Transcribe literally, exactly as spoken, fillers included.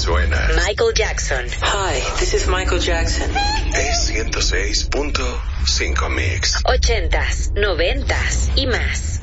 suena. Michael Jackson. Hi, this is Michael Jackson. Es ciento seis punto cinco Mix. Ochentas, noventas y más.